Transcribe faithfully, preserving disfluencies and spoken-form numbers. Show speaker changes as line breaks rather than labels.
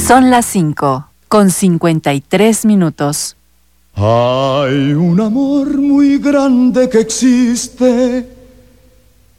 Son las cinco, con cincuenta y tres minutos.
Hay un amor muy grande que existe